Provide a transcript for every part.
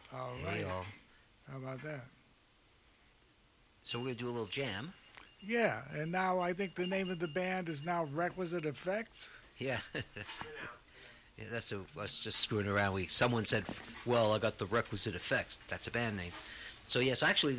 All Hey, right. all. How about that? So we're gonna do a little jam. Yeah, and now I think the name of the band is now Requisite Effects. Yeah, that's us just screwing around. Someone said, "Well, I got the requisite effects." That's a band name. So yes, actually,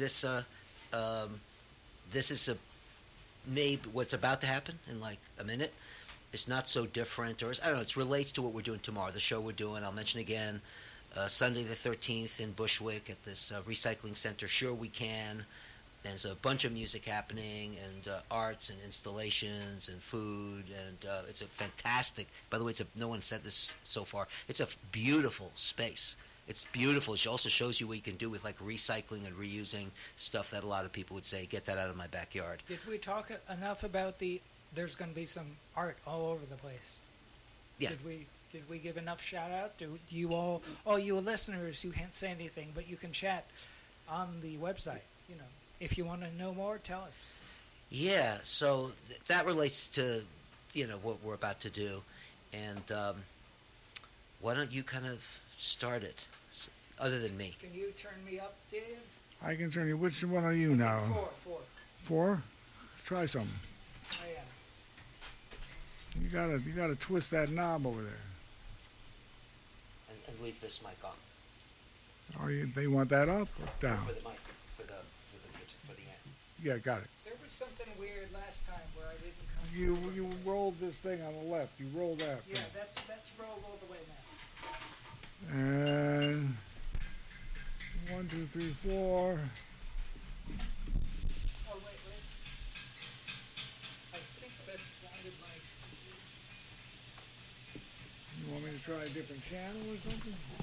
this is a maybe what's about to happen in like a minute. It's not so different, or I don't know. It relates to what we're doing tomorrow. The show we're doing. I'll mention again. Sunday the 13th in Bushwick at this recycling center. Sure, we can. There's a bunch of music happening, and arts and installations and food, and it's a fantastic. By the way, no one said this so far. It's a beautiful space. It's beautiful. It also shows you what you can do with like recycling and reusing stuff that a lot of people would say, "Get that out of my backyard." Did we talk enough about the? There's going to be some art all over the place. Yeah. Did we give enough shout out? Do you all you listeners? You can't say anything, but you can chat on the website. If you want to know more, tell us. Yeah. So that relates to what we're about to do, and why don't you kind of start it, other than me? Can you turn me up, Dave? I can turn you. Which one are you now? Four. Four? Try something. Oh yeah. You gotta twist that knob over there. And leave this mic on. They want that up or down? For the mic, for the end. Yeah, got it. There was something weird last time where I didn't come. You rolled this thing on the left. You rolled that. Yeah, that's rolled all the way now. And 1, 2, 3, 4. Oh wait. I think that sounded like. You want me to try a different channel or something?